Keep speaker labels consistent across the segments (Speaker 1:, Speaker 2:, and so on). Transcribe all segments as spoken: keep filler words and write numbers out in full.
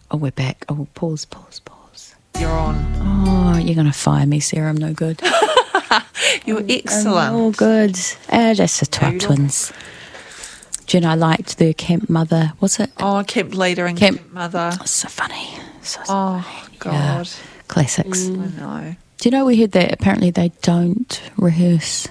Speaker 1: Oh, we're back. Oh, pause, pause, pause.
Speaker 2: You're on.
Speaker 1: Oh, you're going to fire me, Sarah. I'm no good.
Speaker 2: You were excellent.
Speaker 1: Oh, good. Uh, that's the Twat Twins. Do you know, I liked the Camp Mother, was it?
Speaker 2: Oh, Camp Leader and
Speaker 1: Camp-
Speaker 2: Camp, Mother.
Speaker 1: So funny. So, so
Speaker 2: Oh,
Speaker 1: funny.
Speaker 2: God.
Speaker 1: Yeah. Classics.
Speaker 2: I know.
Speaker 1: Do you know we heard that apparently they don't rehearse?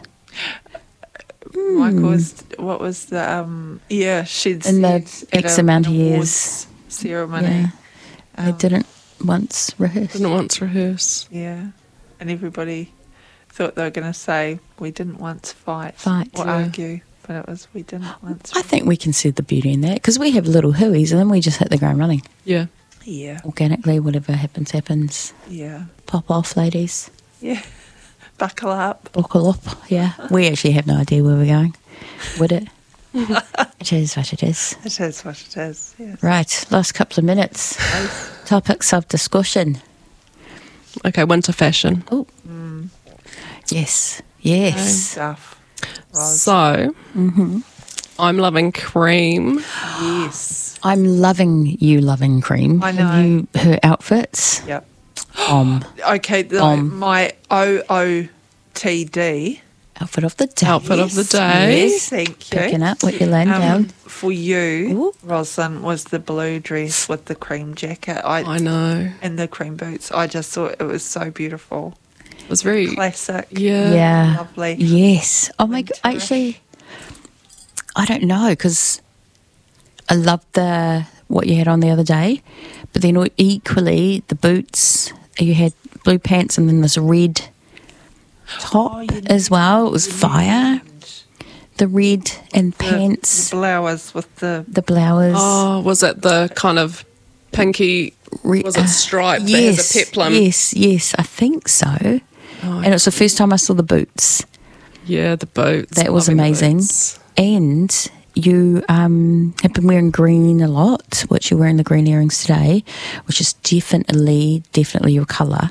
Speaker 2: Michael was, what was the, um, yeah, she'd
Speaker 1: In the
Speaker 2: said at
Speaker 1: X
Speaker 2: a-
Speaker 1: amount
Speaker 2: an
Speaker 1: of
Speaker 2: awards
Speaker 1: years.
Speaker 2: ceremony.
Speaker 1: Yeah. They
Speaker 2: Um,
Speaker 1: didn't once rehearse.
Speaker 3: Didn't once rehearse.
Speaker 2: Yeah. And everybody thought they were going to say, we didn't once fight,
Speaker 1: Fight,
Speaker 2: or
Speaker 3: yeah.
Speaker 2: argue, but it was, we didn't once
Speaker 1: I think we can see the beauty in that because we have little hooies and then we just hit the ground running.
Speaker 3: Yeah.
Speaker 2: Yeah,
Speaker 1: Organically, whatever happens, happens.
Speaker 2: yeah,
Speaker 1: Pop off, ladies.
Speaker 2: yeah. Buckle up.
Speaker 1: Buckle up. Yeah. We actually have no idea where we're going. Would it? It is what it is.
Speaker 2: It is what it is, yes.
Speaker 1: Right. Last couple of minutes. Topics of discussion.
Speaker 3: Okay, winter fashion.
Speaker 1: Oh. Yes. Yes.
Speaker 2: Stuff. Ros.
Speaker 3: So,
Speaker 1: Mm-hmm.
Speaker 3: I'm loving cream.
Speaker 2: Yes.
Speaker 1: I'm loving you loving cream.
Speaker 2: I
Speaker 1: Have
Speaker 2: know.
Speaker 1: you her outfits?
Speaker 2: Yep.
Speaker 1: Um,
Speaker 2: Okay, the,
Speaker 1: Um.
Speaker 2: my O O T D.
Speaker 1: outfit of the day.
Speaker 3: Outfit of the day.
Speaker 1: Yes.
Speaker 2: Thank you.
Speaker 1: Picking up what you're laying
Speaker 2: Um,
Speaker 1: down.
Speaker 2: for you,
Speaker 1: Ooh.
Speaker 2: Rosalind, was the blue dress with the cream jacket. I,
Speaker 3: I know.
Speaker 2: and the cream boots. I just thought it was so beautiful.
Speaker 3: It was very,
Speaker 2: Classic.
Speaker 3: yeah.
Speaker 1: Yeah.
Speaker 2: Lovely.
Speaker 1: Yes. Oh my god.
Speaker 2: Winterish.
Speaker 1: Actually, I don't know because I loved the what you had on the other day, but then equally the boots. You had blue pants and then this red top
Speaker 2: Oh, you
Speaker 1: as well. It was
Speaker 2: you
Speaker 1: fire. The red and
Speaker 2: The-
Speaker 1: pants,
Speaker 2: The blouse with the.
Speaker 1: the blouse.
Speaker 3: Oh, was it the kind of pinky,
Speaker 1: Re-
Speaker 3: was it striped that
Speaker 1: yes,
Speaker 3: has a peplum?
Speaker 1: Yes, yes, I think so.
Speaker 3: Oh,
Speaker 1: And it's the first time I saw the boots.
Speaker 3: yeah, the boots.
Speaker 1: That was
Speaker 3: Loving the
Speaker 1: amazing.
Speaker 3: boots.
Speaker 1: And you um, have been wearing green a lot, which you're wearing the green earrings today, which is definitely, definitely your colour.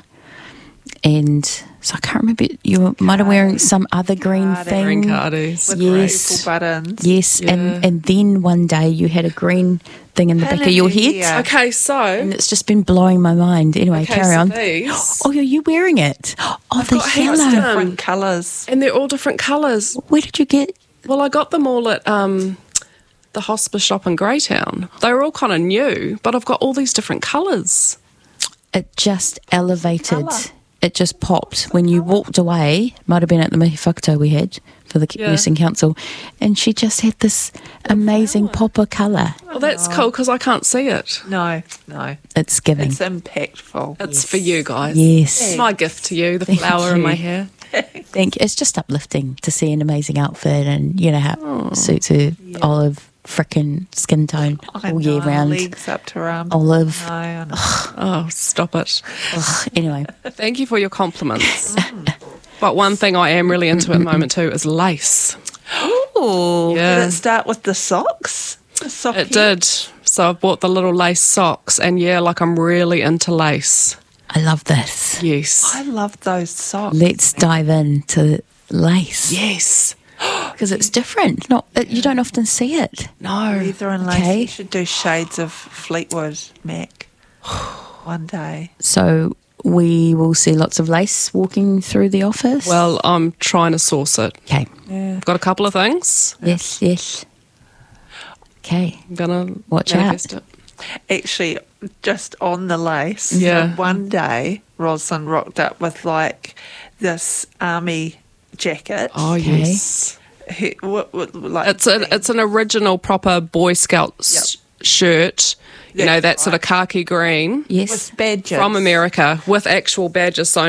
Speaker 1: And so I can't remember, you might have wearing some other green
Speaker 2: Cardi.
Speaker 1: thing.
Speaker 3: Green cardies.
Speaker 2: With
Speaker 1: Yes.
Speaker 2: beautiful buttons.
Speaker 1: Yes,
Speaker 3: Yeah.
Speaker 1: and, and then one day you had a green thing in the back of your head.
Speaker 2: Hallelujah.
Speaker 3: Okay, so.
Speaker 1: And it's just been blowing my mind. Anyway,
Speaker 3: okay,
Speaker 1: carry
Speaker 3: so
Speaker 1: on.
Speaker 3: these,
Speaker 1: Oh, are you wearing it? Oh,
Speaker 3: I've
Speaker 1: the
Speaker 3: got heaps
Speaker 1: yellow.
Speaker 3: done.
Speaker 2: Different colours.
Speaker 3: and they're all different colours.
Speaker 1: Where did you get?
Speaker 3: Well, I got them all at um, the hospice shop in Greytown. They were all kind of new, but I've got all these different colours.
Speaker 1: It just elevated.
Speaker 2: Colour.
Speaker 1: It just popped when you walked away. Might have been at the mihi whakato we had for the
Speaker 3: Yeah.
Speaker 1: nursing council, and she just had this amazing pop of colour.
Speaker 3: Well, that's cool because I can't see it.
Speaker 2: No, no.
Speaker 1: It's giving.
Speaker 2: It's impactful.
Speaker 3: It's for you guys.
Speaker 1: Yes.
Speaker 3: It's my gift to you, the
Speaker 1: Thank
Speaker 3: flower in
Speaker 1: you.
Speaker 3: my hair.
Speaker 1: Thank you. It's just uplifting to see an amazing outfit, and you know how it suits her olive frickin' skin tone
Speaker 2: I
Speaker 1: all year
Speaker 2: know,
Speaker 1: round.
Speaker 2: legs up to her arms.
Speaker 1: Olive.
Speaker 2: No, I know.
Speaker 3: Oh, stop it.
Speaker 1: Ugh, anyway,
Speaker 3: Thank you for your compliments. But one thing I am really into at the moment too is lace.
Speaker 2: Ooh,
Speaker 3: Yeah.
Speaker 2: Did it start with the socks? The sock
Speaker 3: It did. So I've bought the little lace socks, and yeah, like I'm really into lace.
Speaker 1: I love this.
Speaker 3: Yes.
Speaker 2: I love those socks.
Speaker 1: Let's dive into lace.
Speaker 3: Yes.
Speaker 1: Because it's different. Not it, you don't often see it.
Speaker 3: No.
Speaker 2: Leather and lace.
Speaker 1: Okay.
Speaker 2: You should do shades of Fleetwood Mac one day.
Speaker 1: So we will see lots of lace walking through the office.
Speaker 3: Well, I'm trying to source it.
Speaker 1: okay.
Speaker 2: Yeah.
Speaker 3: I've got a couple of things.
Speaker 1: Yes, yes. Okay.
Speaker 3: I'm gonna
Speaker 1: Watch
Speaker 3: manifest
Speaker 1: out.
Speaker 3: it.
Speaker 2: Actually, just on the lace.
Speaker 3: Yeah.
Speaker 2: so one day, Rosalind rocked up with like this army jacket.
Speaker 3: Oh
Speaker 1: Okay.
Speaker 3: yes.
Speaker 2: He- what- what- like
Speaker 3: It's an it's an original proper Boy Scout s- shirt. You know,
Speaker 2: That's
Speaker 3: that sort of
Speaker 2: right.
Speaker 3: khaki green
Speaker 1: Yes.
Speaker 2: with badges
Speaker 3: from America with actual badges sewn